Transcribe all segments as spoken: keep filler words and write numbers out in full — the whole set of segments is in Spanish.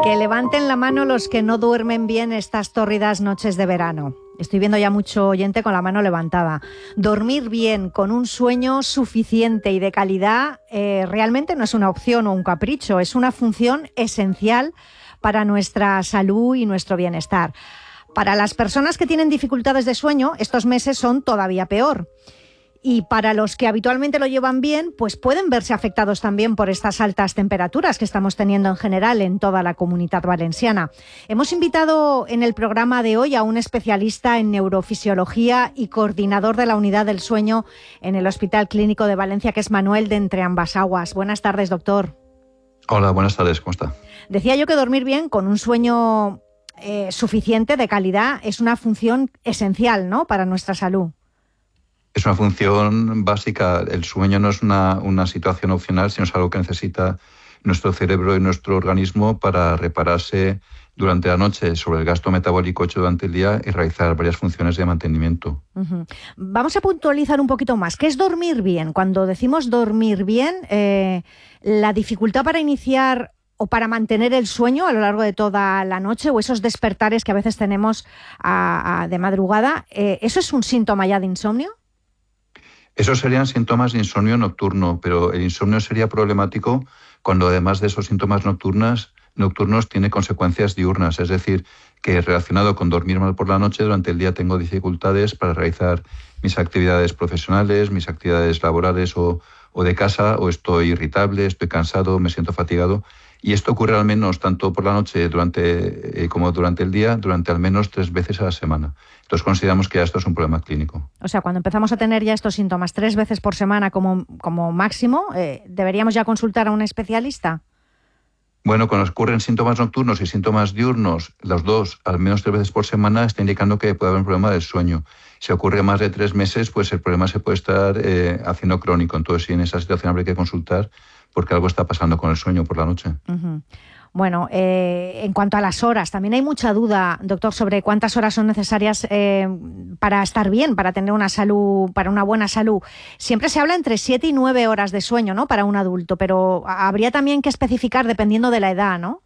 Que levanten la mano los que no duermen bien estas tórridas noches de verano. Estoy viendo ya mucho oyente con la mano levantada. Dormir bien, con un sueño suficiente y de calidad, eh, realmente no es una opción o un capricho, es una función esencial para nuestra salud y nuestro bienestar. Para las personas que tienen dificultades de sueño, estos meses son todavía peor. Y para los que habitualmente lo llevan bien, pues pueden verse afectados también por estas altas temperaturas que estamos teniendo en general en toda la Comunitat Valenciana. Hemos invitado en el programa de hoy a un especialista en neurofisiología y coordinador de la unidad del sueño en el Hospital Clínico de Valencia, que es Manuel de Entreambasaguas. Buenas tardes, doctor. Hola, buenas tardes, ¿cómo está? Decía yo que dormir bien con un sueño eh, suficiente, de calidad, es una función esencial, ¿no?, para nuestra salud. Es una función básica. El sueño no es una, una situación opcional, sino es algo que necesita nuestro cerebro y nuestro organismo para repararse durante la noche sobre el gasto metabólico hecho durante el día y realizar varias funciones de mantenimiento. Uh-huh. Vamos a puntualizar un poquito más. ¿Qué es dormir bien? Cuando decimos dormir bien, eh, la dificultad para iniciar o para mantener el sueño a lo largo de toda la noche, o esos despertares que a veces tenemos a, a, de madrugada, eh, ¿eso es un síntoma ya de insomnio? Esos serían síntomas de insomnio nocturno, pero el insomnio sería problemático cuando además de esos síntomas nocturnos, nocturnos tiene consecuencias diurnas, es decir, que relacionado con dormir mal por la noche, durante el día tengo dificultades para realizar mis actividades profesionales, mis actividades laborales o, o de casa, o estoy irritable, estoy cansado, me siento fatigado. Y esto ocurre al menos tanto por la noche durante, eh, como durante el día, durante al menos tres veces a la semana. Entonces consideramos que ya esto es un problema clínico. O sea, cuando empezamos a tener ya estos síntomas tres veces por semana como, como máximo, eh, ¿deberíamos ya consultar a un especialista? Bueno, cuando ocurren síntomas nocturnos y síntomas diurnos, los dos, al menos tres veces por semana, está indicando que puede haber un problema del sueño. Si ocurre más de tres meses, pues el problema se puede estar eh, haciendo crónico. Entonces, sí, en esa situación habría que consultar porque algo está pasando con el sueño por la noche. Uh-huh. Bueno, eh, en cuanto a las horas, también hay mucha duda, doctor, sobre cuántas horas son necesarias eh, para estar bien, para tener una salud, para una buena salud. Siempre se habla entre siete y nueve horas de sueño, ¿no?, para un adulto, pero habría también que especificar dependiendo de la edad, ¿no?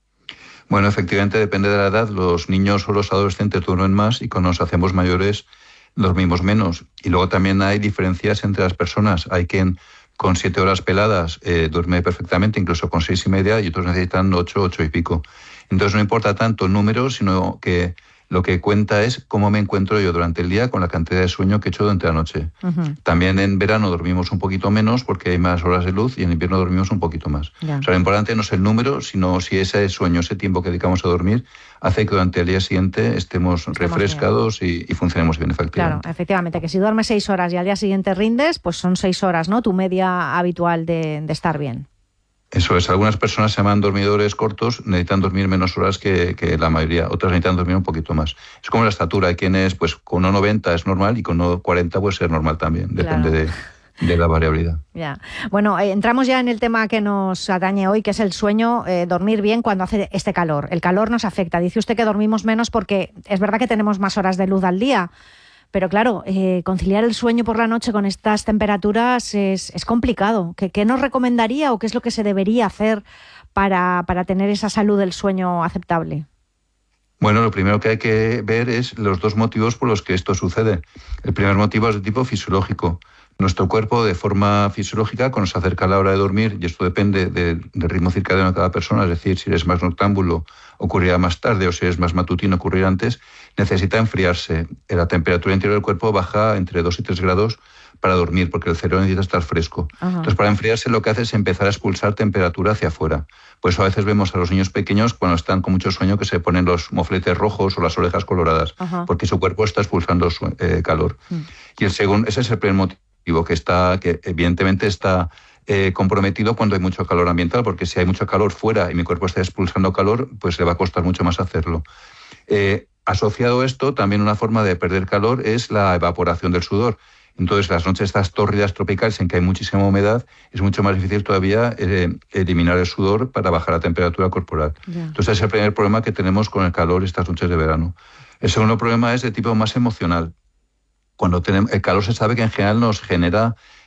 Bueno, efectivamente depende de la edad. Los niños o los adolescentes duermen más y cuando nos hacemos mayores dormimos menos. Y luego también hay diferencias entre las personas. Hay quien con siete horas peladas eh, duerme perfectamente, incluso con seis y media, y otros necesitan ocho, ocho y pico. Entonces no importa tanto el número, sino que lo que cuenta es cómo me encuentro yo durante el día con la cantidad de sueño que he hecho durante la noche. Uh-huh. También en verano dormimos un poquito menos porque hay más horas de luz y en invierno dormimos un poquito más. Yeah. O sea, lo importante no es el número, sino si ese sueño, ese tiempo que dedicamos a dormir, hace que durante el día siguiente estemos, estemos refrescados y, y funcionemos bien, efectivamente. Claro, efectivamente, que si duermes seis horas y al día siguiente rindes, pues son seis horas, ¿no?, tu media habitual de, de estar bien. Eso es, algunas personas se llaman dormidores cortos, necesitan dormir menos horas que, que la mayoría, otras necesitan dormir un poquito más. Es como la estatura, hay quienes pues con uno noventa es normal y con uno cuarenta puede ser normal también, depende claro. de, de la variabilidad. Ya. Bueno, eh, entramos ya en el tema que nos atañe hoy, que es el sueño, eh, dormir bien cuando hace este calor. El calor nos afecta, dice usted que dormimos menos porque es verdad que tenemos más horas de luz al día. Pero claro, eh, conciliar el sueño por la noche con estas temperaturas es, es complicado. ¿Qué, ¿Qué nos recomendaría o qué es lo que se debería hacer para, para tener esa salud del sueño aceptable? Bueno, lo primero que hay que ver es los dos motivos por los que esto sucede. El primer motivo es de tipo fisiológico. Nuestro cuerpo, de forma fisiológica, cuando se acerca la hora de dormir, y esto depende de, del ritmo circadiano de cada persona, es decir, si eres más noctámbulo, ocurrirá más tarde, o si eres más matutino, ocurrirá antes, necesita enfriarse. La temperatura interior del cuerpo baja entre dos y tres grados para dormir, porque el cerebro necesita estar fresco. Ajá. Entonces, para enfriarse lo que hace es empezar a expulsar temperatura hacia afuera. Por eso a veces vemos a los niños pequeños, cuando están con mucho sueño, que se ponen los mofletes rojos o las orejas coloradas, Ajá. porque su cuerpo está expulsando su, eh, calor. Mm. Y el segundo, ese es el primer motivo. Que, está, que evidentemente está eh, comprometido cuando hay mucho calor ambiental, porque si hay mucho calor fuera y mi cuerpo está expulsando calor, pues le va a costar mucho más hacerlo. Eh, asociado a esto, también una forma de perder calor es la evaporación del sudor. Entonces, las noches estas tórridas tropicales en que hay muchísima humedad, es mucho más difícil todavía eh, eliminar el sudor para bajar la temperatura corporal. Yeah. Entonces, es el primer problema que tenemos con el calor estas noches de verano. El segundo problema es de tipo más emocional. Cuando tenemos, el calor se sabe que en general nos genera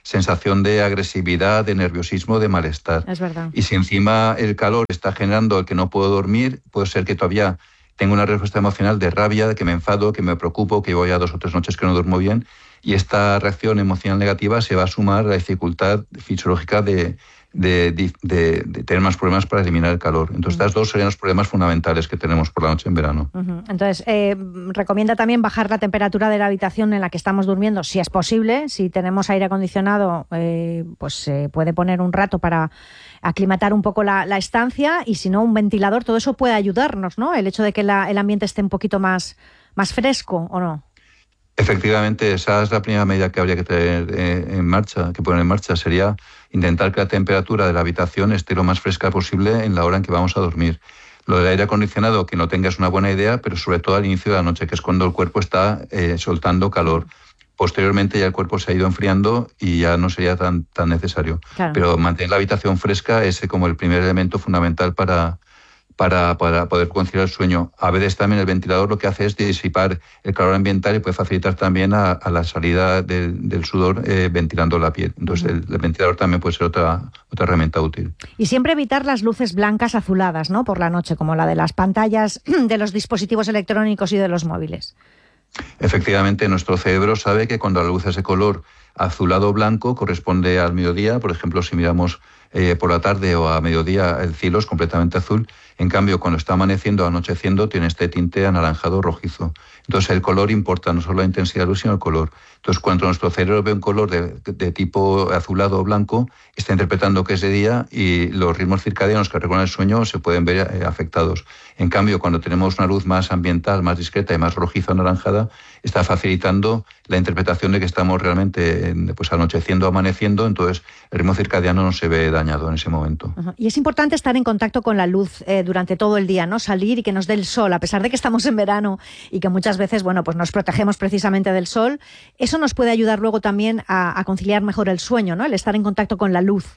sensación de agresividad, de nerviosismo, de malestar. Es verdad. Y si encima el calor está generando el que no puedo dormir, puede ser que todavía tengo una respuesta emocional de rabia, de que me enfado, que me preocupo, que voy a dos o tres noches que no duermo bien, y esta reacción emocional negativa se va a sumar a la dificultad fisiológica de, de, de, de, de tener más problemas para eliminar el calor. Entonces, uh-huh. estos dos serían los problemas fundamentales que tenemos por la noche en verano. Uh-huh. Entonces, eh, recomienda también bajar la temperatura de la habitación en la que estamos durmiendo, si es posible. Si tenemos aire acondicionado, eh, pues se eh, puede poner un rato para aclimatar un poco la, la estancia, y si no, un ventilador. Todo eso puede ayudarnos, ¿no? El hecho de que la, el ambiente esté un poquito más, más fresco, ¿o no? Efectivamente, esa es la primera medida que habría que tener eh, en marcha, que poner en marcha, sería intentar que la temperatura de la habitación esté lo más fresca posible en la hora en que vamos a dormir. Lo del aire acondicionado, que no tenga, es una buena idea, pero sobre todo al inicio de la noche, que es cuando el cuerpo está eh, soltando calor. Posteriormente ya el cuerpo se ha ido enfriando y ya no sería tan, tan necesario. Claro. Pero mantener la habitación fresca es como el primer elemento fundamental para... Para, para poder conciliar el sueño. A veces también el ventilador lo que hace es disipar el calor ambiental y puede facilitar también a, a la salida de, del sudor eh, ventilando la piel. Entonces uh-huh. el, el ventilador también puede ser otra, otra herramienta útil. Y siempre evitar las luces blancas azuladas, ¿no?, por la noche, como la de las pantallas de los dispositivos electrónicos y de los móviles. Efectivamente, nuestro cerebro sabe que cuando la luz es de color azulado o blanco corresponde al mediodía. Por ejemplo, si miramos eh, por la tarde o a mediodía, el cielo es completamente azul. En cambio, cuando está amaneciendo o anocheciendo, tiene este tinte anaranjado rojizo. Entonces, el color importa, no solo la intensidad de luz, sino el color. Entonces, cuando nuestro cerebro ve un color de, de tipo azulado o blanco, está interpretando que es de día y los ritmos circadianos que regulan el sueño se pueden ver eh, afectados. En cambio, cuando tenemos una luz más ambiental, más discreta y más rojiza o anaranjada, está facilitando la interpretación de que estamos realmente pues, anocheciendo o amaneciendo, entonces el ritmo circadiano no se ve dañado en ese momento. Uh-huh. Y es importante estar en contacto con la luz eh, durante todo el día, ¿no? Salir y que nos dé el sol, a pesar de que estamos en verano y que muchas veces, bueno, pues nos protegemos precisamente del sol. Eso nos puede ayudar luego también a, a conciliar mejor el sueño, ¿no? El estar en contacto con la luz.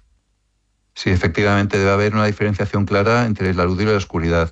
Sí, efectivamente, debe haber una diferenciación clara entre la luz y la oscuridad.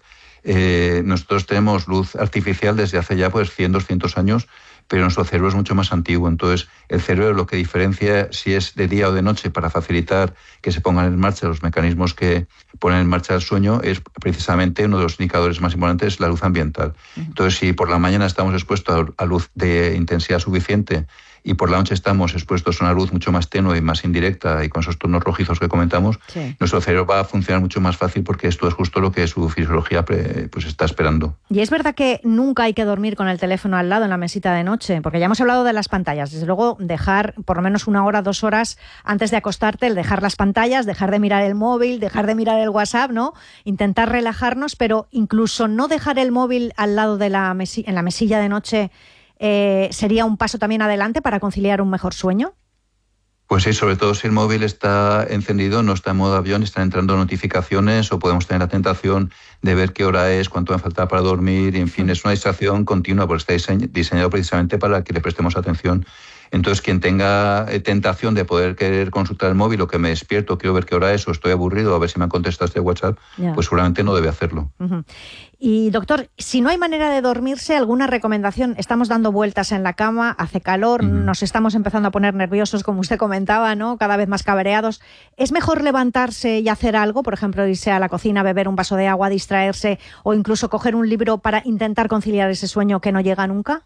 Eh, nosotros tenemos luz artificial desde hace ya pues cien, doscientos años, pero nuestro cerebro es mucho más antiguo. Entonces, el cerebro lo que diferencia si es de día o de noche para facilitar que se pongan en marcha los mecanismos que ponen en marcha el sueño es precisamente uno de los indicadores más importantes, la luz ambiental. Entonces, si por la mañana estamos expuestos a luz de intensidad suficiente y por la noche estamos expuestos a una luz mucho más tenue y más indirecta y con esos tonos rojizos que comentamos, sí. nuestro cerebro va a funcionar mucho más fácil porque esto es justo lo que su fisiología pues, está esperando. Y es verdad que nunca hay que dormir con el teléfono al lado en la mesita de noche, porque ya hemos hablado de las pantallas. Desde luego, dejar por lo menos una hora, dos horas antes de acostarte, el dejar las pantallas, dejar de mirar el móvil, dejar de mirar el WhatsApp, ¿no? Intentar relajarnos, pero incluso no dejar el móvil al lado de la mesi- en la mesilla de noche. Eh, ¿Sería un paso también adelante para conciliar un mejor sueño? Pues sí, sobre todo si el móvil está encendido, no está en modo avión, están entrando notificaciones o podemos tener la tentación de ver qué hora es, cuánto me falta para dormir, y en fin, es una distracción continua porque está diseñado precisamente para que le prestemos atención. Entonces, quien tenga tentación de poder querer consultar el móvil o que me despierto, quiero ver qué hora es o estoy aburrido, a ver si me han contestado este WhatsApp, yeah. pues seguramente no debe hacerlo. Uh-huh. Y doctor, si no hay manera de dormirse, ¿alguna recomendación? Estamos dando vueltas en la cama, hace calor, uh-huh. nos estamos empezando a poner nerviosos, como usted comentaba, ¿no? Cada vez más cabreados. ¿Es mejor levantarse y hacer algo? Por ejemplo, irse a la cocina, beber un vaso de agua, distraerse o incluso coger un libro para intentar conciliar ese sueño que no llega nunca.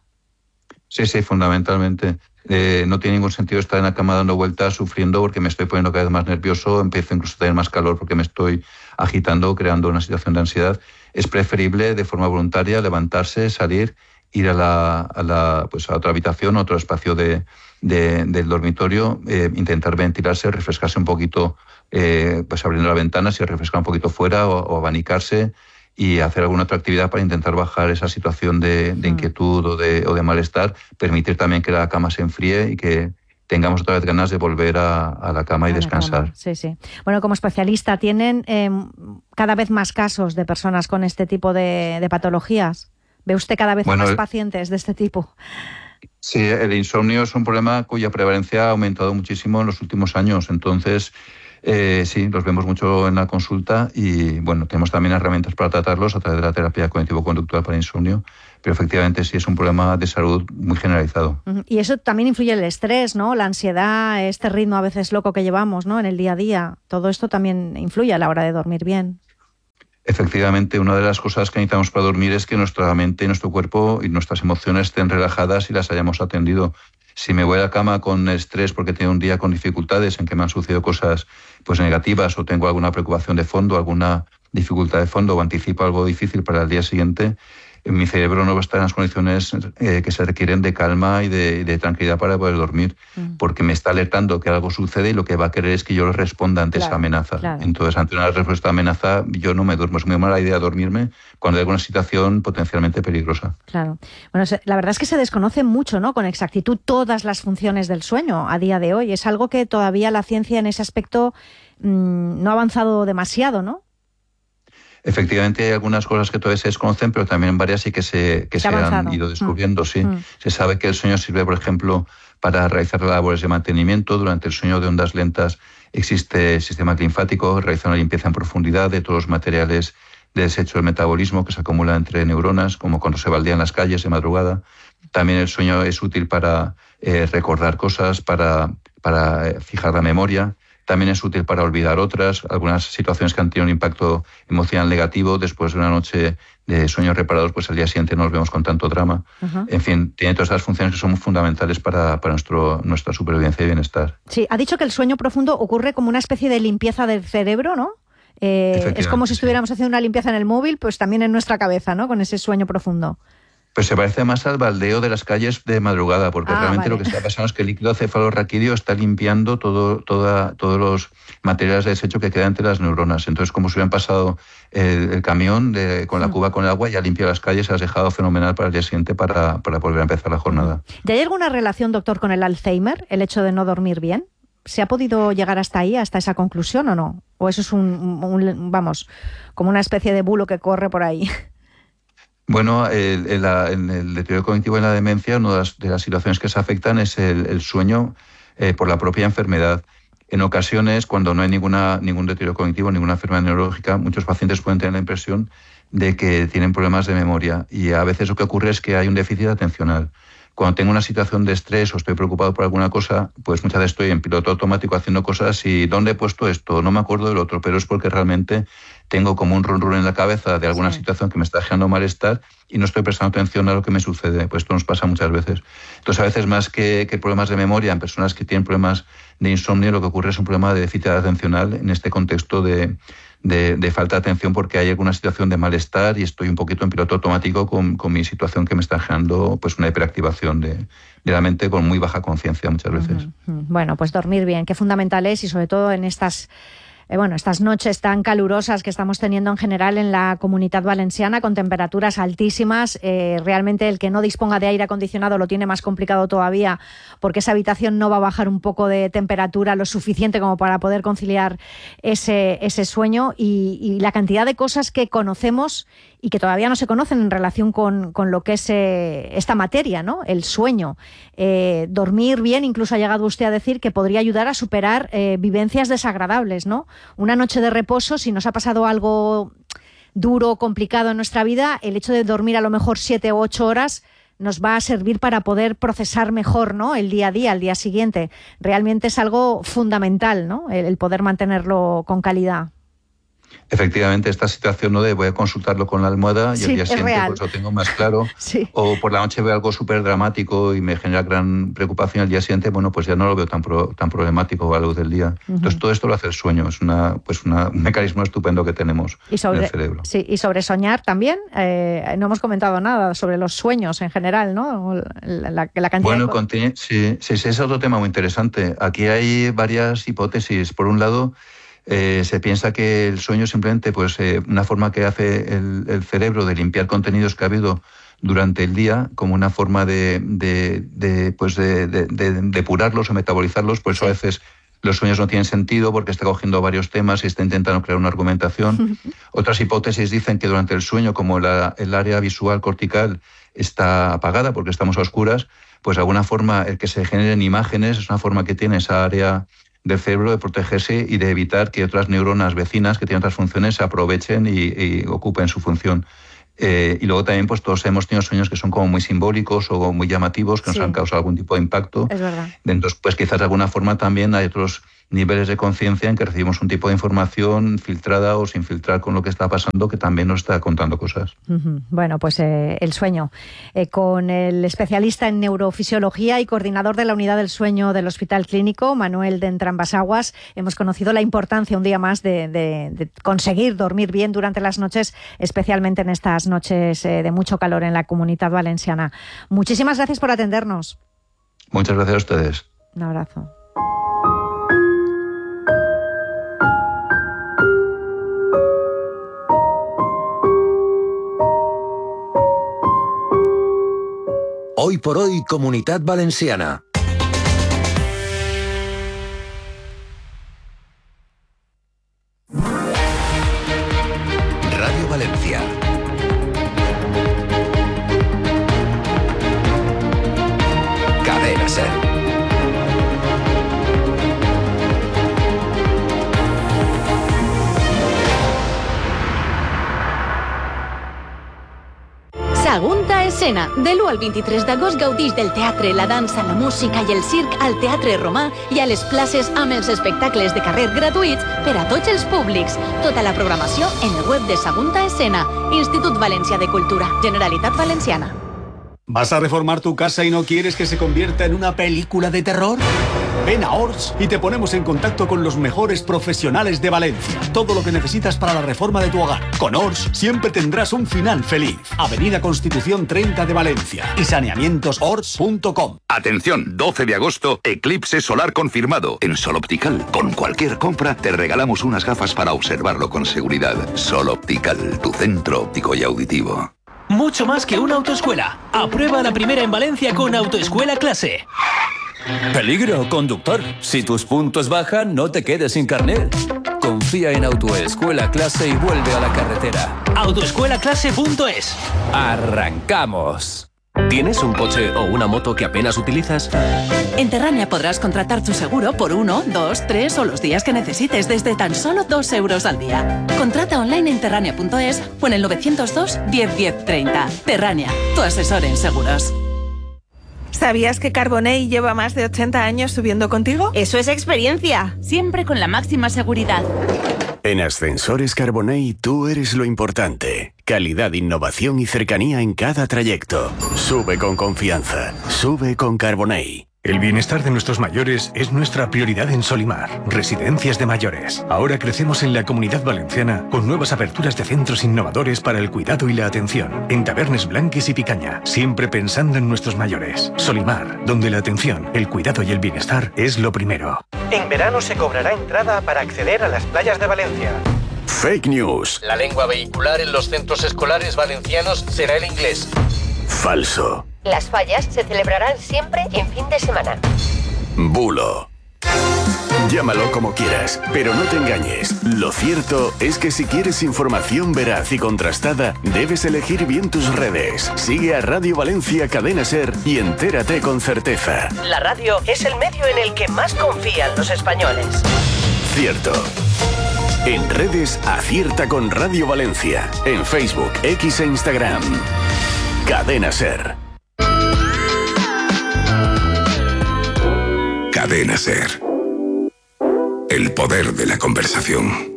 Sí, sí, fundamentalmente. Eh, no tiene ningún sentido estar en la cama dando vueltas, sufriendo porque me estoy poniendo cada vez más nervioso, empiezo incluso a tener más calor porque me estoy agitando, creando una situación de ansiedad. Es preferible de forma voluntaria levantarse, salir, ir a la, a la pues a otra habitación, a otro espacio de, de, del dormitorio, eh, intentar ventilarse, refrescarse un poquito, eh, pues abriendo la ventana, si refrescar un poquito fuera o, o abanicarse, y hacer alguna otra actividad para intentar bajar esa situación de, de inquietud o de, o de malestar, permitir también que la cama se enfríe y que tengamos otra vez ganas de volver a, a la cama y a descansar. Cama. Sí, sí. Bueno, como especialista, ¿tienen eh, cada vez más casos de personas con este tipo de, de patologías? ¿Ve usted cada vez bueno, más pacientes de este tipo? Sí, el insomnio es un problema cuya prevalencia ha aumentado muchísimo en los últimos años. Entonces, Eh, sí, los vemos mucho en la consulta y bueno, tenemos también herramientas para tratarlos a través de la terapia cognitivo-conductual para insomnio, pero efectivamente sí es un problema de salud muy generalizado. Y eso también influye el estrés, ¿no? La ansiedad, este ritmo a veces loco que llevamos, ¿no? En el día a día. Todo esto también influye a la hora de dormir bien. Efectivamente, una de las cosas que necesitamos para dormir es que nuestra mente, nuestro cuerpo y nuestras emociones estén relajadas y las hayamos atendido. Si me voy a la cama con estrés porque tengo un día con dificultades en que me han sucedido cosas pues negativas o tengo alguna preocupación de fondo, alguna dificultad de fondo o anticipo algo difícil para el día siguiente, mi cerebro no va a estar en las condiciones eh, que se requieren de calma y de, de tranquilidad para poder dormir, mm. porque me está alertando que algo sucede y lo que va a querer es que yo le responda ante claro, esa amenaza. Claro. Entonces, ante una respuesta a amenaza, yo no me duermo. Es muy mala idea dormirme cuando hay alguna situación potencialmente peligrosa. Claro. Bueno, la verdad es que se desconoce mucho, ¿no?, con exactitud todas las funciones del sueño a día de hoy. Es algo que todavía la ciencia en ese aspecto mmm, no ha avanzado demasiado, ¿no? Efectivamente, hay algunas cosas que todavía se desconocen, pero también varias sí que se, que se, se han ido descubriendo. Mm. Sí. Mm. Se sabe que el sueño sirve, por ejemplo, para realizar labores de mantenimiento. Durante el sueño de ondas lentas existe el sistema linfático, realiza una limpieza en profundidad de todos los materiales de desecho del metabolismo que se acumulan entre neuronas, como cuando se baldea en las calles de madrugada. También el sueño es útil para eh, recordar cosas, para, para eh, fijar la memoria. También es útil para olvidar otras, algunas situaciones que han tenido un impacto emocional negativo. Después de una noche de sueños reparados, pues al día siguiente no nos vemos con tanto drama. Uh-huh. En fin, tiene todas esas funciones que son fundamentales para, para nuestro, nuestra supervivencia y bienestar. Sí, ha dicho que el sueño profundo ocurre como una especie de limpieza del cerebro, ¿no? Eh, es como si estuviéramos sí. haciendo una limpieza en el móvil, pues también en nuestra cabeza, ¿no?, con ese sueño profundo. Pues se parece más al baldeo de las calles de madrugada, porque ah, realmente vale. lo que está pasando es que el líquido cefalorraquídeo está limpiando todo, toda, todos los materiales de desecho que quedan entre las neuronas. Entonces, como si hubieran pasado el, el camión de, con la cuba con el agua y ha limpiado las calles, has dejado fenomenal para el día siguiente para, para volver a empezar la jornada. ¿Y hay alguna relación, doctor, con el Alzheimer, el hecho de no dormir bien? ¿Se ha podido llegar hasta ahí, hasta esa conclusión o no? ¿O eso es un, un vamos, como una especie de bulo que corre por ahí? Bueno, el, el, el, el deterioro cognitivo en la demencia, una de las, de las situaciones que se afectan es el, el sueño eh, por la propia enfermedad. En ocasiones, cuando no hay ninguna, ningún deterioro cognitivo, ninguna enfermedad neurológica, muchos pacientes pueden tener la impresión de que tienen problemas de memoria y a veces lo que ocurre es que hay un déficit atencional. Cuando tengo una situación de estrés o estoy preocupado por alguna cosa, pues muchas veces estoy en piloto automático haciendo cosas y ¿dónde he puesto esto? No me acuerdo del otro, pero es porque realmente tengo como un run run en la cabeza de alguna sí. situación que me está generando malestar y no estoy prestando atención a lo que me sucede. Pues esto nos pasa muchas veces. Entonces, a veces más que, que problemas de memoria en personas que tienen problemas de insomnio, lo que ocurre es un problema de déficit atencional en este contexto de... De, de falta de atención porque hay alguna situación de malestar y estoy un poquito en piloto automático con, con mi situación que me está generando pues una hiperactivación de, de la mente con muy baja conciencia muchas veces. Uh-huh. Bueno, pues dormir bien, qué fundamental es y sobre todo en estas... Eh, bueno, estas noches tan calurosas que estamos teniendo en general en la Comunitat Valenciana con temperaturas altísimas, eh, realmente el que no disponga de aire acondicionado lo tiene más complicado todavía porque esa habitación no va a bajar un poco de temperatura lo suficiente como para poder conciliar ese, ese sueño y, y la cantidad de cosas que conocemos y que todavía no se conocen en relación con, con lo que es eh, esta materia, ¿no? El sueño. Eh, dormir bien, incluso ha llegado usted a decir que podría ayudar a superar eh, vivencias desagradables, ¿no? Una noche de reposo, si nos ha pasado algo duro, complicado en nuestra vida, el hecho de dormir a lo mejor siete o ocho horas nos va a servir para poder procesar mejor, ¿no?, el día a día, el día siguiente. Realmente es algo fundamental, ¿no?, el, el poder mantenerlo con calidad. Efectivamente, esta situación no de voy a consultarlo con la almohada y sí, el día siguiente pues lo tengo más claro. Sí. O por la noche veo algo súper dramático y me genera gran preocupación el día siguiente, bueno, pues ya no lo veo tan pro, tan problemático a la luz del día. Uh-huh. Entonces todo esto lo hace el sueño, es una, pues una, un mecanismo estupendo que tenemos y sobre, en el cerebro. Sí, y sobre soñar también, eh, no hemos comentado nada sobre los sueños en general, ¿no? La, la, la cantidad bueno, de... continu- sí, sí, sí, es otro tema muy interesante. Aquí hay varias hipótesis. Por un lado, Eh, se piensa que el sueño es simplemente pues, eh, una forma que hace el, el cerebro de limpiar contenidos que ha habido durante el día, como una forma de, de, de, pues de, de, de depurarlos o metabolizarlos. Por eso a veces los sueños no tienen sentido porque está cogiendo varios temas y está intentando crear una argumentación. Otras hipótesis dicen que durante el sueño, como la, el área visual cortical está apagada porque estamos a oscuras, pues de alguna forma el que se generen imágenes es una forma que tiene esa área del cerebro de protegerse y de evitar que otras neuronas vecinas que tienen otras funciones se aprovechen y, y ocupen su función. Eh, y luego también pues todos hemos tenido sueños que son como muy simbólicos o muy llamativos, que nos sí. han causado algún tipo de impacto. Es verdad. Entonces, pues quizás de alguna forma también hay otros niveles de conciencia en que recibimos un tipo de información filtrada o sin filtrar con lo que está pasando, que también nos está contando cosas. Uh-huh. Bueno, pues eh, el sueño. Eh, con el especialista en neurofisiología y coordinador de la unidad del sueño del Hospital Clínico, Manuel de Entrambasaguas, hemos conocido la importancia un día más de, de, de conseguir dormir bien durante las noches, especialmente en estas noches eh, de mucho calor en la Comunitat Valenciana. Muchísimas gracias por atendernos. Muchas gracias a ustedes. Un abrazo. Hoy por hoy, Comunitat Valenciana. Radio Valencia. Cadena Ser. Sagunta Escena. De l'u al vint-i-tres d'agost gaudix del teatre, la dansa, la música i el circ al Teatre Romà i a les places amb els espectacles de carrer gratuïts per a tots els públics. Tota la programació en el web de Sagunta Escena, Institut Valencià de Cultura, Generalitat Valenciana. ¿Vas a reformar tu casa y no quieres que se convierta en una película de terror? Ven a Ors y te ponemos en contacto con los mejores profesionales de Valencia. Todo lo que necesitas para la reforma de tu hogar. Con Ors siempre tendrás un final feliz. Avenida Constitución treinta de Valencia y saneamientos ors punto com. Atención, doce de agosto, eclipse solar confirmado. En Sol Optical, con cualquier compra, te regalamos unas gafas para observarlo con seguridad. Sol Optical, tu centro óptico y auditivo. Mucho más que una autoescuela. Aprueba la primera en Valencia con Autoescuela Clase. Peligro, conductor. Si tus puntos bajan, no te quedes sin carnet. Confía en Autoescuela Clase y vuelve a la carretera. autoescuela clase punto es. ¡Arrancamos! ¿Tienes un coche o una moto que apenas utilizas? En Terrania podrás contratar tu seguro por uno, dos, tres o los días que necesites desde tan solo dos euros al día. Contrata online en terrania punto es o en el novecientos dos, diez, diez, treinta. Terrania, tu asesor en seguros. ¿Sabías que Carbonell lleva más de ochenta años subiendo contigo? Eso es experiencia. Siempre con la máxima seguridad. En Ascensores Carbonell tú eres lo importante. Calidad, innovación y cercanía en cada trayecto. Sube con confianza. Sube con Carbonell. El bienestar de nuestros mayores es nuestra prioridad en Solimar, Residencias de Mayores. Ahora crecemos en la Comunidad Valenciana con nuevas aperturas de centros innovadores para el cuidado y la atención, en Tabernes Blanques y Picaña, siempre pensando en nuestros mayores. Solimar, donde la atención, el cuidado y el bienestar es lo primero. En verano se cobrará entrada para acceder a las playas de Valencia. Fake news. La lengua vehicular en los centros escolares valencianos será el inglés. Falso. Las fallas se celebrarán siempre en fin de semana. Bulo. Llámalo como quieras, pero no te engañes. Lo cierto es que si quieres información veraz y contrastada, debes elegir bien tus redes. Sigue a Radio Valencia Cadena Ser y entérate con certeza. La radio es el medio en el que más confían los españoles. Cierto. En redes, acierta con Radio Valencia. En Facebook, X e Instagram. Cadena Ser. Cadena Ser. El poder de la conversación.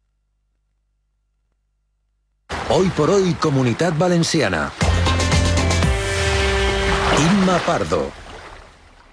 Hoy por hoy, Comunitat Valenciana. Inma Pardo.